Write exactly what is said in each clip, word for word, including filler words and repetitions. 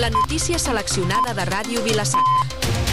La notícia seleccionada de Ràdio Vila-sacra.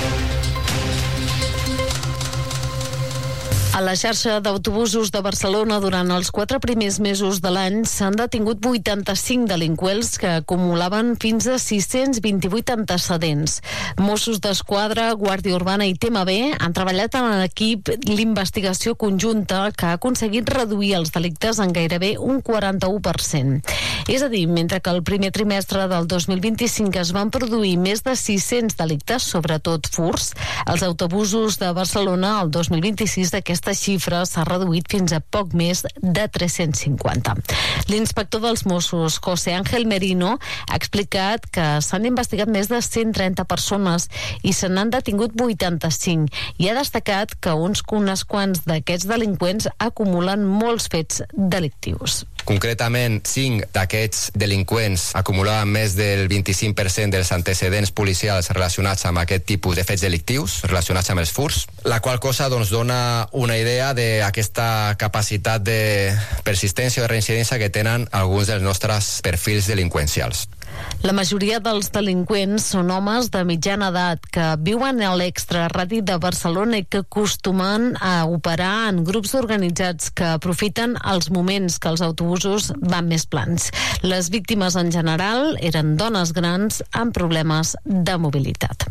A la xarxa d'autobusos de Barcelona durant els quatre primers mesos de l'any s'han detingut vuitanta-cinc delinqüents que acumulaven fins a sis-cents vint-i-vuit antecedents. Mossos d'Esquadra, Guàrdia Urbana i T M B han treballat en equip l'investigació conjunta que ha aconseguit reduir els delictes en gairebé un quaranta-u per cent. És a dir, mentre que el primer trimestre del dos mil vint-i-cinc es van produir més de sis-cents delictes, sobretot furts, als autobusos de Barcelona el dos mil vint-i-sis d'aquesta Aquesta xifra s'ha reduït fins a poc més de tres-cents cinquanta. L'inspector dels Mossos, José Ángel Merino, ha explicat que s'han investigat més de cent trenta persones i se n'han detingut vuitanta-cinc i ha destacat que uns unes quants d'aquests delinqüents acumulen molts fets delictius. Concretament, cinc d'aquests delinqüents acumulaven més del vint-i-cinc per cent dels antecedents policials relacionats amb aquest tipus de fets delictius, relacionats amb els furts, la qual cosa doncs, dona una idea d'aquesta capacitat de persistència o de reincidència que tenen alguns dels nostres perfils delinqüencials. La majoria dels delinqüents són homes de mitjana edat que viuen a l'extraradi de Barcelona i que acostumen a operar en grups organitzats que aprofiten els moments que els autobusos van més plans. Les víctimes en general eren dones grans amb problemes de mobilitat.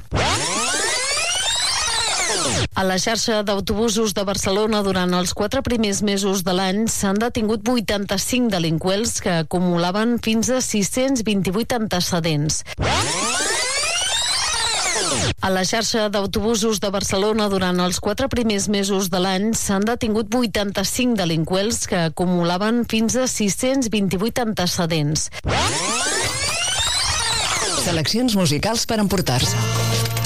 A la xarxa d'autobusos de Barcelona durant els quatre primers mesos de l'any s'han detingut vuitanta-cinc delinqüents que acumulaven fins a sis-cents vint-i-vuit antecedents. A la xarxa d'autobusos de Barcelona durant els quatre primers mesos de l'any s'han detingut vuitanta-cinc delinqüents que acumulaven fins a sis-cents vint-i-vuit antecedents. Seleccions musicals per emportar-se.